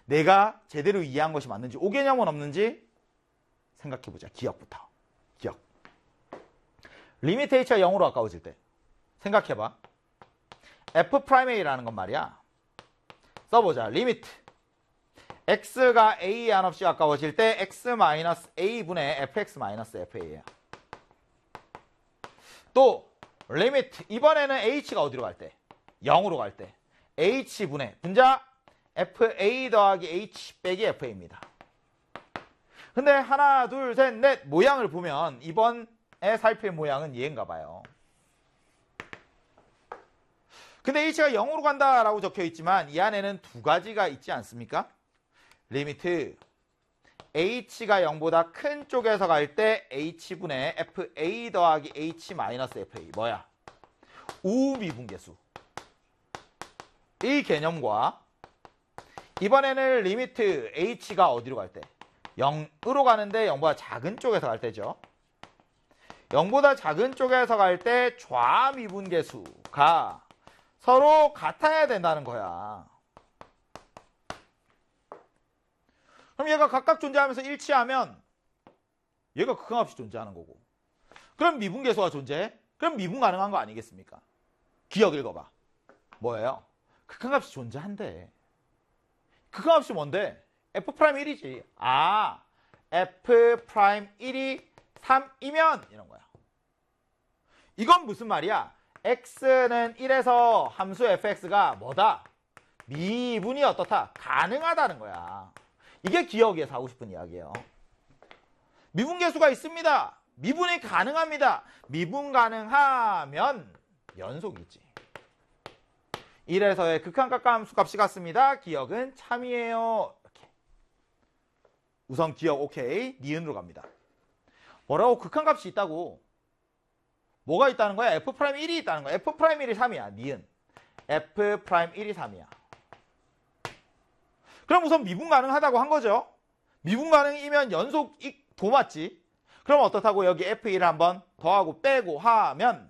내가 제대로 이해한 것이 맞는지, 오개념은 없는지 생각해보자. 기억부터. 기억. 리미트 h가 0으로 가까워질 때 생각해봐. f'a라는 건 말이야. 써보자. 리미트 x가 a에 한없이 가까워질 때 x-a분의 fx-fa야. 또 리미트 이번에는 h가 어디로 갈 때? 0으로 갈 때 h분의 분자 fa 더하기 h 빼기 fa입니다. 근데 하나 둘 셋 넷 모양을 보면 이번에 살필 모양은 얘인가 봐요. 근데 h가 0으로 간다라고 적혀 있지만 이 안에는 두 가지가 있지 않습니까? 리미트 h가 0보다 큰 쪽에서 갈 때 h분의 fa 더하기 h-fa 뭐야? 우미분계수. 이 개념과 이번에는 리미트 h가 어디로 갈 때? 0으로 가는데 0보다 작은 쪽에서 갈 때죠. 0보다 작은 쪽에서 갈 때 좌미분계수가 서로 같아야 된다는 거야. 그럼 얘가 각각 존재하면서 일치하면 얘가 극한값이 존재하는 거고. 그럼 미분계수가 존재해? 그럼 미분 가능한 거 아니겠습니까? 기억 읽어봐. 뭐예요? 극한값이 존재한대. 극한값이 뭔데? F'1이지. 아, F'1이 3이면 이런 거야. 이건 무슨 말이야? x는 1에서 함수 fx가 뭐다? 미분이 어떻다? 가능하다는 거야. 이게 기억에서 하고 싶은 이야기예요. 미분계수가 있습니다. 미분이 가능합니다. 미분 가능하면 연속이지. 1에서의 극한값과 함수값이 같습니다. 기억은 참이에요. 이렇게. 우선 기억 오케이. 니은으로 갑니다. 뭐라고? 극한값이 있다고. 뭐가 있다는 거야? F'1이 있다는 거야. F'1이 3이야. 니은. F'1이 3이야. 그럼 우선 미분 가능하다고 한 거죠. 미분 가능이면 연속 도 맞지. 그럼 어떻다고? 여기 F1을 한번 더하고 빼고 하면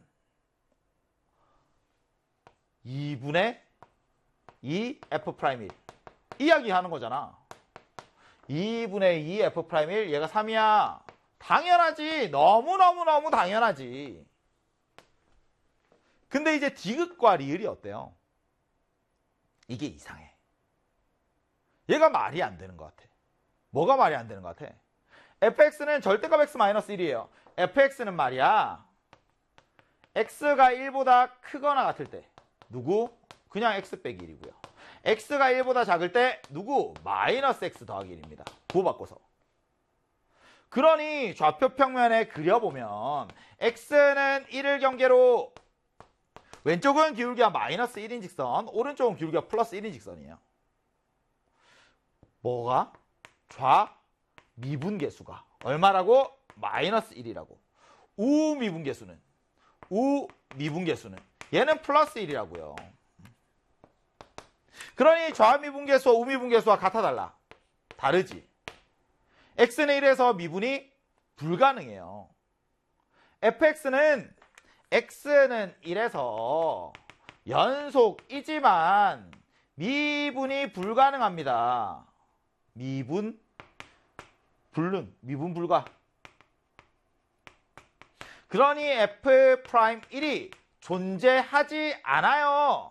2분의 2 F'1 이야기 하는 거잖아. 2분의 2 F'1 얘가 3이야. 당연하지. 너무너무너무 당연하지. 근데 이제 디귿과 리을이 어때요? 이게 이상해. 얘가 말이 안 되는 것 같아. 뭐가 말이 안 되는 것 같아? fx는 절대값 x-1이에요. fx는 말이야. x가 1보다 크거나 같을 때 누구? 그냥 x 빼기 1이고요. x가 1보다 작을 때 누구? 마이너스 x 더하기 1입니다. 부호 바꿔서. 그러니 좌표 평면에 그려보면 x는 1을 경계로 왼쪽은 기울기가 마이너스 1인 직선, 오른쪽은 기울기가 플러스 1인 직선이에요. 뭐가? 좌미분계수가 얼마라고? 마이너스 1이라고. 우미분계수는 얘는 플러스 1이라고요. 그러니 좌미분계수와 우미분계수와 같아 달라? 다르지. x는 1에서 미분이 불가능해요. fx는 x는 1에서 연속이지만 미분이 불가능합니다. 미분 불가. 그러니 F'1이 존재하지 않아요.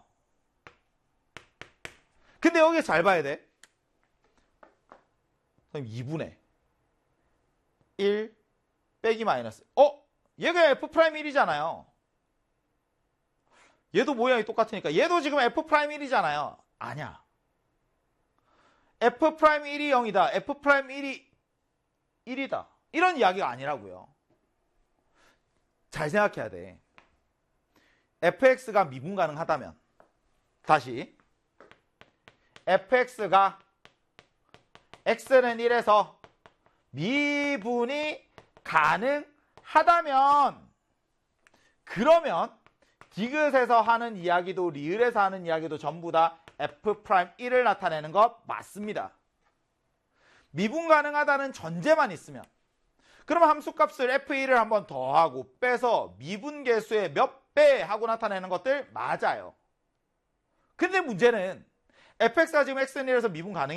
근데 여기 잘 봐야 돼. 2분의 1 빼기 마이너스. 얘가 F'1이잖아요. 얘도 모양이 똑같으니까. 얘도 지금 F'1이잖아요. 아니야. F'1이 0이다. F'1이 1이다. 이런 이야기가 아니라고요. 잘 생각해야 돼. fx가 미분 가능하다면 다시 fx가 x는 1에서 미분이 가능하다면 그러면 디귿에서 하는 이야기도 리을에서 하는 이야기도 전부 다 F'1을 나타내는 것 맞습니다. 미분 가능하다는 전제만 있으면 그러면 함수값을 F1을 한번 더하고 빼서 미분계수의 몇 배 하고 나타내는 것들 맞아요. 근데 문제는 fx가 지금 x는 1에서 미분 가능해.